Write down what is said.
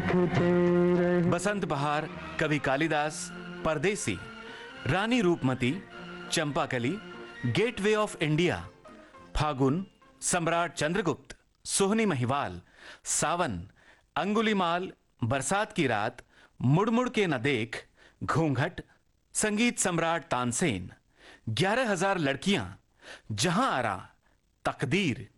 बसंत बहार, कवि कालिदास, परदेसी, रानी Roopmati, Champakali, gateway of India, फागुन, सम्राट चंद्रगुप्त, सोहनी महिवाल, सावन, अंगुलीमाल, बरसात की रात, मुड़मुड़ के न देख, घूंघट, संगीत सम्राट तानसेन, 11,000 लड़कियां, जहां आरा, तकदीर,